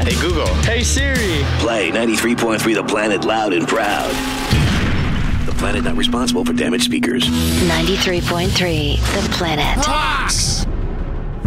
Hey, Google. Hey, Siri. Play 93.3 The Planet loud and proud. The Planet not responsible for damaged speakers. 93.3 The Planet. Rocks!